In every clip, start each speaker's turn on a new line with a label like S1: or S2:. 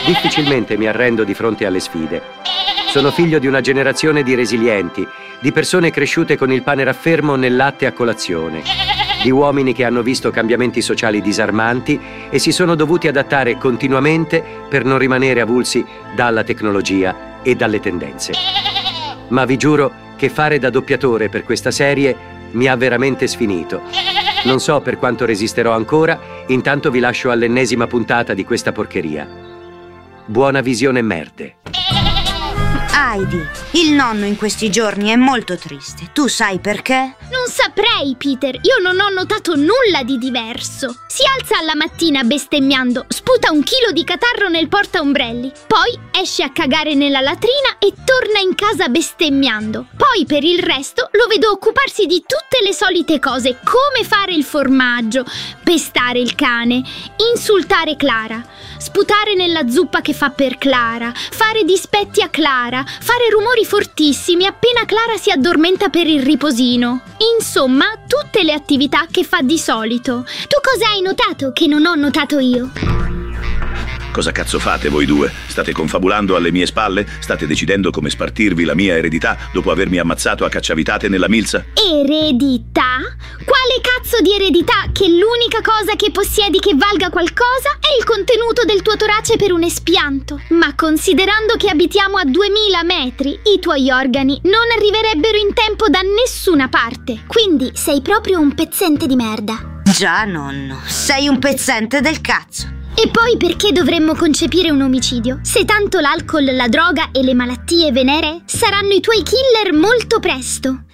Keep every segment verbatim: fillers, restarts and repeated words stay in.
S1: Difficilmente mi arrendo di fronte alle sfide. Sono figlio di una generazione di resilienti, di persone cresciute con il pane raffermo nel latte a colazione, di uomini che hanno visto cambiamenti sociali disarmanti e si sono dovuti adattare continuamente per non rimanere avulsi dalla tecnologia e dalle tendenze. Ma vi giuro che fare da doppiatore per questa serie mi ha veramente sfinito. Non so per quanto resisterò ancora, intanto vi lascio all'ennesima puntata di questa porcheria. Buona visione, merde.
S2: Heidi, il nonno in questi giorni è molto triste. Tu sai perché?
S3: Non saprei, Peter. Io non ho notato nulla di diverso. Si alza alla mattina bestemmiando, sputa un chilo di catarro nel portaombrelli, poi esce a cagare nella latrina e torna in casa bestemmiando. Poi per il resto lo vedo occuparsi di tutte le solite cose, come fare il formaggio, pestare il cane, insultare Clara, sputare nella zuppa che fa per Clara, fare dispetti a Clara, fare rumori fortissimi appena Clara si addormenta per il riposino. Insomma, tutte le attività che fa di solito. Tu cosa hai notato che non ho notato io?
S4: Cosa cazzo fate voi due? State confabulando alle mie spalle? State decidendo come spartirvi la mia eredità dopo avermi ammazzato a cacciavitate nella milza?
S3: Eredità? Quale cazzo di eredità che l'unica cosa che possiedi che valga qualcosa è il contenuto del tuo torace per un espianto? Ma considerando che abitiamo a duemila metri, i tuoi organi non arriverebbero in tempo da nessuna parte. Quindi sei proprio un pezzente di merda.
S2: Già, nonno, sei un pezzente del cazzo.
S3: E poi perché dovremmo concepire un omicidio? Se tanto l'alcol, la droga e le malattie veneree saranno i tuoi killer molto presto.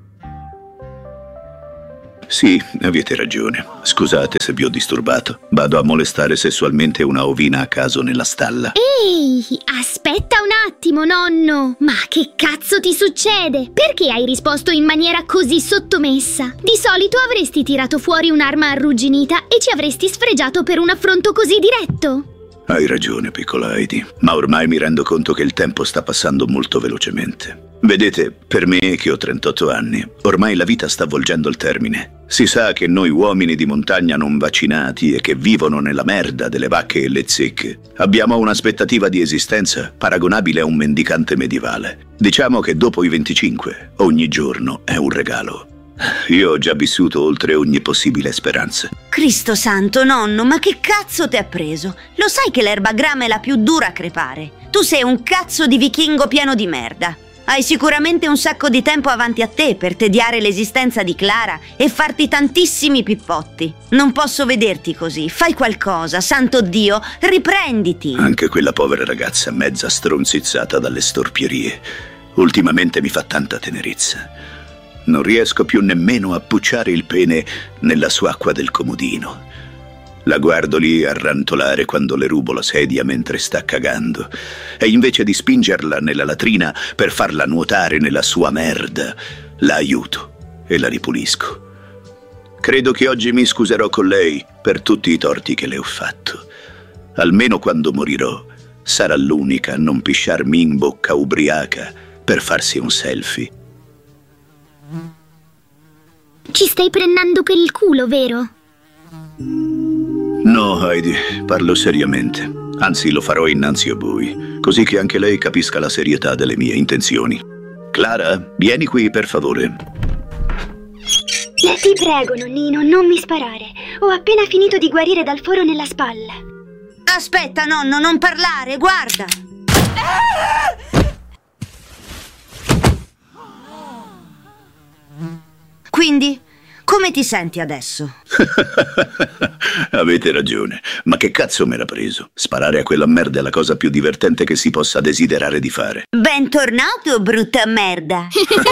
S4: Sì, avete ragione. Scusate se vi ho disturbato. Vado a molestare sessualmente una ovina a caso nella stalla.
S3: Ehi, aspetta un attimo, nonno. Ma che cazzo ti succede? Perché hai risposto in maniera così sottomessa? Di solito avresti tirato fuori un'arma arrugginita e ci avresti sfregiato per un affronto così diretto.
S4: Hai ragione, piccola Heidi, ma ormai mi rendo conto che il tempo sta passando molto velocemente. Vedete, per me che ho trentotto anni, ormai la vita sta volgendo il termine. Si sa che noi uomini di montagna non vaccinati e che vivono nella merda delle vacche e le zecche abbiamo un'aspettativa di esistenza paragonabile a un mendicante medievale. Diciamo che dopo i venticinque ogni giorno è un regalo. Io ho già vissuto oltre ogni possibile speranza.
S2: Cristo santo, nonno, ma che cazzo ti ha preso? Lo sai che l'erba grama è la più dura a crepare? Tu sei un cazzo di vichingo pieno di merda. Hai sicuramente un sacco di tempo avanti a te per tediare l'esistenza di Clara e farti tantissimi pippotti. Non posso vederti così. Fai qualcosa, santo Dio, riprenditi.
S4: Anche quella povera ragazza mezza stronzizzata dalle storpierie ultimamente mi fa tanta tenerezza. Non riesco più nemmeno a pucciare il pene nella sua acqua del comodino. La guardo lì arrantolare quando le rubo la sedia mentre sta cagando e invece di spingerla nella latrina per farla nuotare nella sua merda, la aiuto e la ripulisco. Credo che oggi mi scuserò con lei per tutti i torti che le ho fatto. Almeno quando morirò sarà l'unica a non pisciarmi in bocca ubriaca per farsi un selfie.
S3: Ci stai prendendo per il culo, vero?
S4: No, Heidi, parlo seriamente. Anzi, lo farò innanzi a voi, così che anche lei capisca la serietà delle mie intenzioni. Clara, vieni qui, per favore.
S5: Ti prego, nonnino, non mi sparare. Ho appena finito di guarire dal foro nella spalla.
S2: Aspetta, nonno, non parlare, guarda. Quindi, come ti senti adesso?
S4: Avete ragione, ma che cazzo m'era preso? Sparare a quella merda è la cosa più divertente che si possa desiderare di fare.
S2: Bentornato, brutta merda.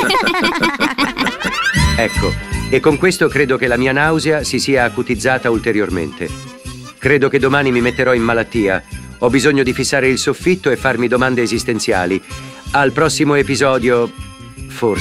S1: Ecco, e con questo credo che la mia nausea si sia acutizzata ulteriormente. Credo che domani mi metterò in malattia. Ho bisogno di fissare il soffitto e farmi domande esistenziali. Al prossimo episodio